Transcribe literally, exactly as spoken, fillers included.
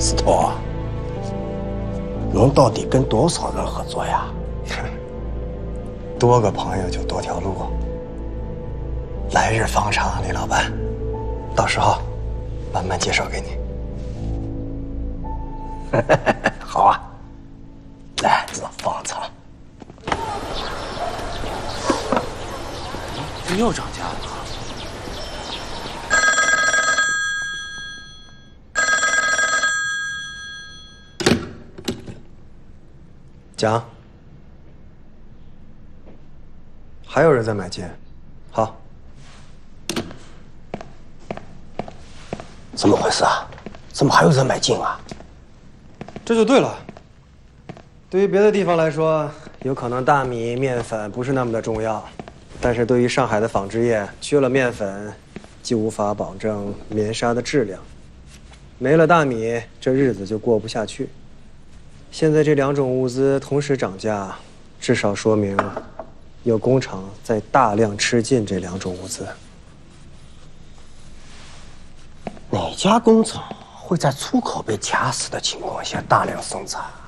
司徒，侬到底跟多少人合作呀？ 多个朋友就多条路。来日方长，李老板，到时候慢慢介绍给你。 好啊，来日方长。 又涨价了。 讲，还有人在买进，好。 怎么回事啊？怎么还有人买进啊？ 这就对了。对于别的地方来说，有可能大米、面粉不是那么的重要，但是对于上海的纺织业，缺了面粉，就无法保证棉纱的质量。没了大米，这日子就过不下去。现在这两种物资同时涨价，至少说明有工厂在大量吃进这两种物资。 哪家工厂会在出口被卡死的情况下大量生产？